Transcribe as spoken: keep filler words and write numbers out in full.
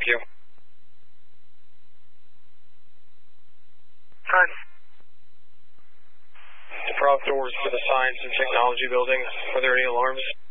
Q. Hi. Prop doors for the Science and Technology building. Are there any alarms?